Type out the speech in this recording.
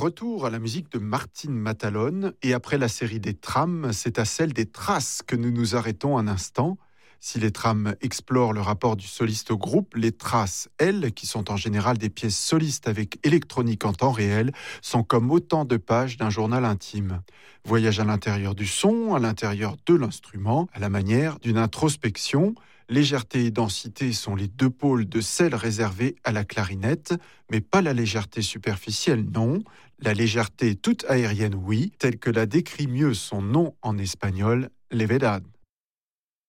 Retour à la musique de Martine Matalone, et après la série des trames, c'est à celle des traces que nous nous arrêtons un instant. Si les trames explorent le rapport du soliste au groupe, les traces, elles, qui sont en général des pièces solistes avec électronique en temps réel, sont comme autant de pages d'un journal intime. Voyage à l'intérieur du son, à l'intérieur de l'instrument, à la manière d'une introspection. Légèreté et densité sont les deux pôles de celle réservée à la clarinette, mais pas la légèreté superficielle, non. La légèreté toute aérienne, oui, telle que la décrit mieux son nom en espagnol, levedad.